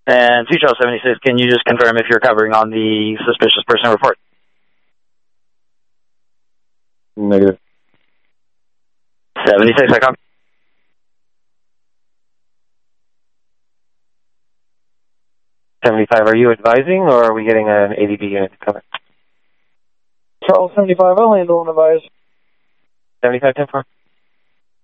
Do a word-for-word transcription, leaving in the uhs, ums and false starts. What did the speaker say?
And two Charles seventy-six, can you just confirm if you're covering on the suspicious person report? Negative. seventy-six, I copy. seventy-five, are you advising, or are we getting an A D B unit to cover? Charles seventy-five, I'll handle and advise. seventy-five, ten four.